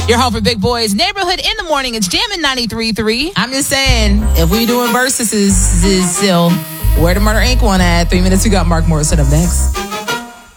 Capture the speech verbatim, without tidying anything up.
Your home for big boys. Neighborhood in the morning. It's jamming ninety-three point three. I'm just saying, if we doing verses still, where the Murder Incorporated one at? Three minutes, we got Mark Morrison up next.